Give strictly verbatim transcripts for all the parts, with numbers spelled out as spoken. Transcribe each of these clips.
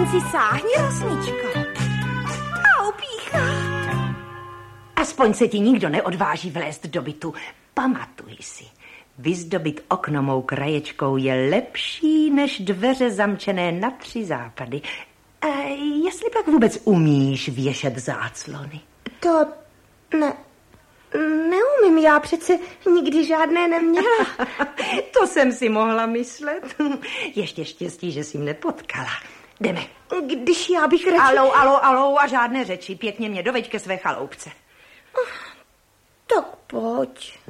si sáhni, Rosničko. Au, pícha. Aspoň se ti nikdo neodváží vlézt do bytu. Pamatuj si, vyzdobit okno mou kraječkou je lepší než dveře zamčené na tři západy. A jestli pak vůbec umíš věšet záclony? To ne, neumím, já přece nikdy žádné neměla. To jsem si mohla myslet. Ještě štěstí, že jsi mě nepotkala. Jdeme. Když já bych radši... Alou, alou, alou a žádné řeči. Pěkně mě doveď ke své chaloupce. Tak pojď.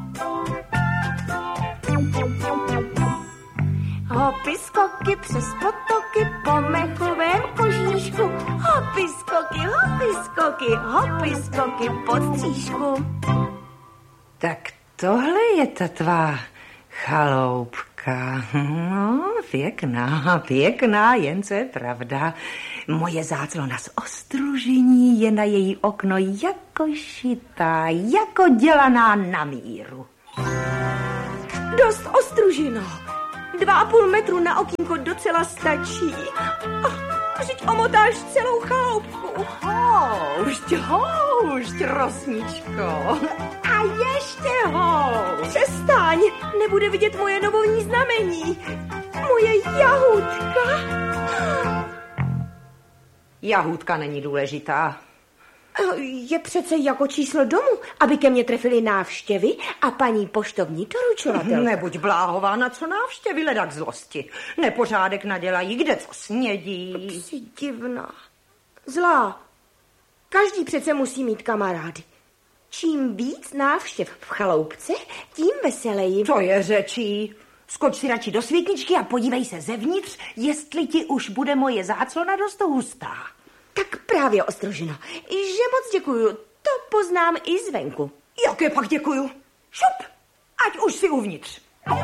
Hopy skoky přes potoky po mechovém kožíšku. Hopy skoky, hopy skoky, hopy skoky pod stříšku. Tak tohle je ta tvá chaloupka. No, pěkná, pěkná, jen co je pravda. Moje záclona z ostružení je na její okno jako šitá, jako dělaná na míru. Dost, Ostružino. Dva a půl metru na okýnko docela stačí. A vždyť omotáš celou chaloupku. Houšť, houšť, Rosničko. A ještě houšť. Přestaň, nebude vidět moje novovní znamení. Moje jahůdka. Jahůdka není důležitá. Je přece jako číslo domu, aby ke mně trefily návštěvy a paní poštovní doručovatelka. Nebuď bláhová, na co návštěvy, ledak zlosti. Nepořádek nadělají, kde co snědí. Jsi divná. Zlá. Každý přece musí mít kamarády. Čím víc návštěv v chaloupce, tím veseleji. To je řečí. Skoč si radši do světničky a podívej se zevnitř, jestli ti už bude moje záclona dost hustá. Tak právě, Ostružino, že moc děkuju, to poznám i zvenku. Jaké pak děkuju? Šup, ať už si uvnitř.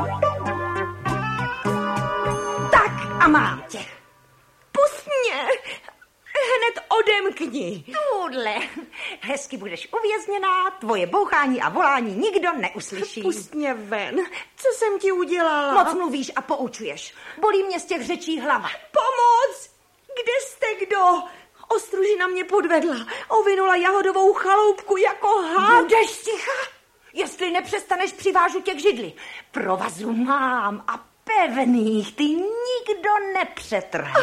Tak a mám tě. Pust mě, hned odemkni. Tudle, hezky budeš uvězněná, tvoje bouchání a volání nikdo neuslyší. Pust mě ven, co jsem ti udělala? Moc mluvíš a poučuješ, bolí mě z těch řečí hlava. Pomoc, kde jste kdo? Ostružina mě podvedla, ovinula jahodovou chaloupku jako had. Budeš ticha, jestli nepřestaneš, přivážu tě k židli. Provazu mám a pevných ty nikdo nepřetrhne.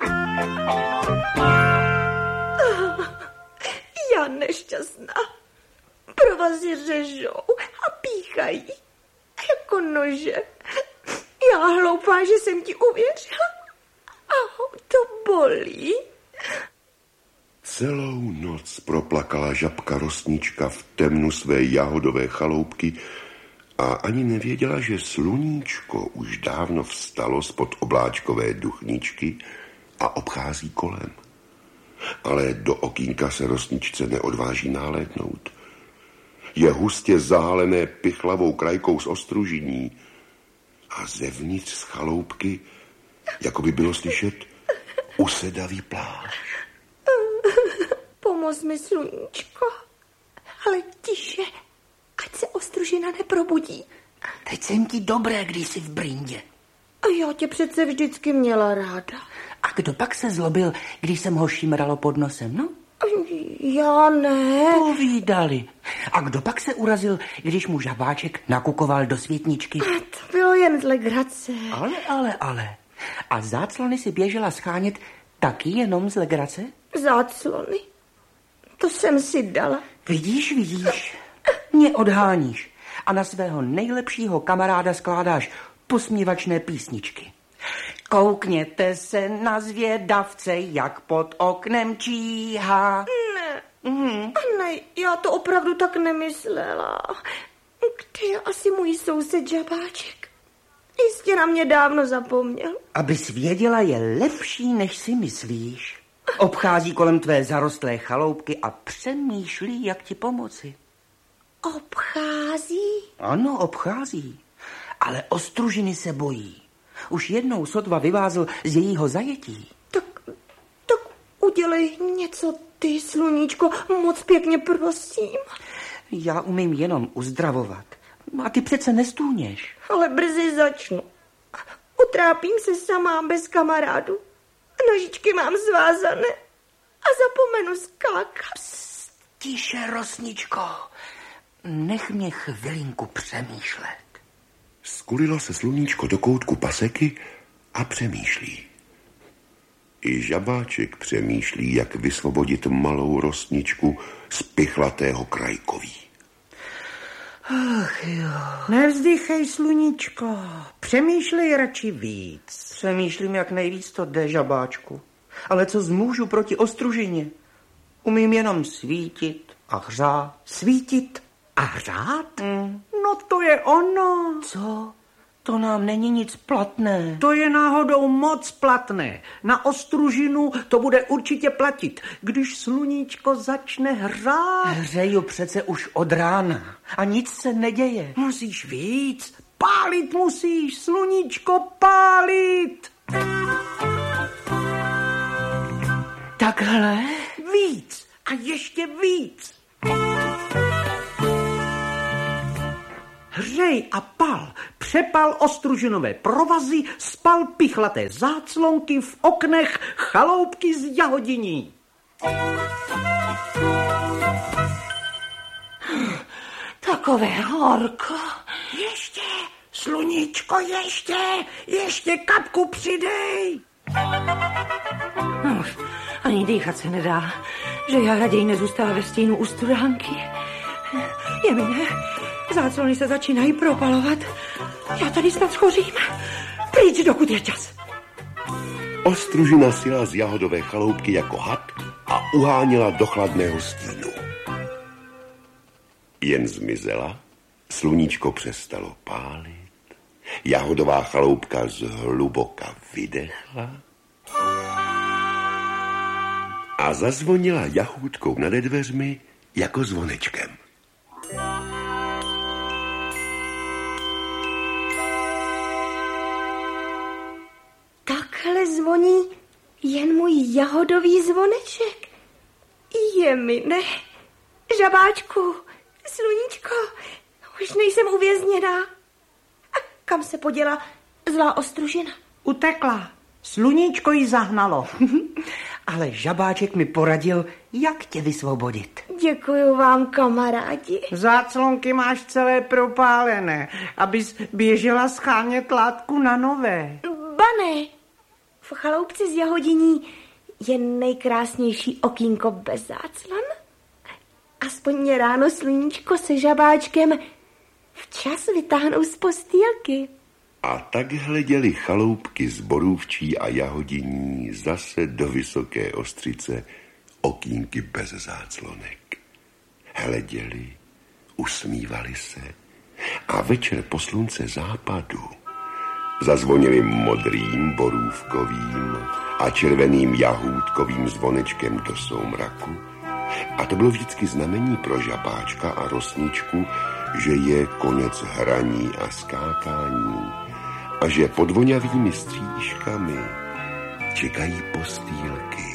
Já nešťastná. Provazy řežou a píchají jako nože. Já hloupá, že jsem ti uvěřila. Ahoj, to bolí. Celou noc proplakala žabka Rosnička v temnu své jahodové chaloupky a ani nevěděla, že sluníčko už dávno vstalo spod obláčkové duchničky a obchází kolem. Ale do okýnka se Rosničce neodváží nálétnout. Je hustě zahalené pichlavou krajkou z ostružiní a zevnitř z chaloupky, jako by bylo slyšet usedavý pláč. Pomoz mi, sluníčko, ale tiše, ať se Ostružina neprobudí. Teď jsem ti dobré, když jsi v brindě. A já tě přece vždycky měla ráda. A kdo pak se zlobil, když jsem ho šimralo pod nosem, no? Já ne. Povídali. A kdo pak se urazil, když mu žabáček nakukoval do světničky? A to bylo jen z legrace. Ale, ale, ale. A záclony si běžela schánět taky jenom z legrace? Záclony? To jsem si dala. Vidíš, vidíš. Mě odháníš a na svého nejlepšího kamaráda skládáš posměvačné písničky. Koukněte se na zvědavce, jak pod oknem číhá. Ne, mm. ne, já to opravdu tak nemyslela. Kde je asi můj soused žabáček? Jistě na mě dávno zapomněl. Abys věděla, je lepší, než si myslíš. Obchází kolem tvé zarostlé chaloupky a přemýšlí, jak ti pomoci. Obchází? Ano, obchází. Ale Ostružiny se bojí. Už jednou sotva vyvázl z jejího zajetí. Tak, tak udělej něco ty, sluníčko, moc pěkně prosím. Já umím jenom uzdravovat. A ty přece nestůněš. Ale brzy začnu. Utrápím se sama bez kamarádu. Nožičky mám zvázané a zapomenu skákat. Psst, tiše, Rosničko. Nech mě chvilinku přemýšlet. Skulilo se Sluníčko do koutku paseky a přemýšlí. I Žabáček přemýšlí, jak vysvobodit malou Rosničku z pichlatého krajkoví. Ach jo. Nevzdychej, Sluníčko, přemýšlej radši víc. Přemýšlím, jak nejvíc to jde, Žabáčku. Ale co zmůžu proti ostružině? Umím jenom svítit a hřát. Svítit a hřát? Mm. No to je ono. Co? To nám není nic platné. To je náhodou moc platné. Na ostružinu to bude určitě platit, když Sluníčko začne hřát. Hřeju přece už od rána a nic se neděje. Musíš víc. Pálit musíš, Sluníčko, pálit. Takhle? Víc a ještě víc. Hřej a pal, přepal ostružinové provazy, spal pichlaté záclonky v oknech chaloupky z Jahodiní. Takové horko. Ještě, Sluníčko, ještě, ještě kapku přidej. No, ani dýchat se nedá, že já raději nezůstala ve stínu u studánky. Je mi ne, záclony se začínají propalovat. Já tady snad schořím. Pryč, dokud je čas. Ostružina sjela z jahodové chaloupky jako had a uháněla do chladného stínu. Jen zmizela, Sluníčko přestalo pálit, jahodová chaloupka zhluboka vydechla a zazvonila jahůdkou nade dveřmi jako zvonečkem. Takhle zvoní jen můj jahodový zvoneček. Je mi ne. Žabáčku, Sluníčko, už nejsem uvězněná. A kam se poděla zlá ostružina? Utekla. Sluníčko jí zahnalo. Ale Žabáček mi poradil, jak tě vysvobodit. Děkuju vám, kamarádi. Záclonky máš celé propálené, abys běžela schánět látku na nové. Bane, v chaloupci z Jahodiní je nejkrásnější okýnko bez záclon. Aspoň mě ráno Sluníčko se Žabáčkem včas vytáhnou z postýlky. A tak hleděli chaloupky z Borůvčí a Jahodiní zase do Vysoké Ostřice okýnky bez záclonek. Hleděli, usmívali se a večer po slunce západu zazvonili modrým borůvkovým a červeným jahůdkovým zvonečkem do soumraku. A to bylo vždycky znamení pro Žabáčka a Rosničku, že je konec hraní a skákání a že pod voňavými stříškami čekají postýlky.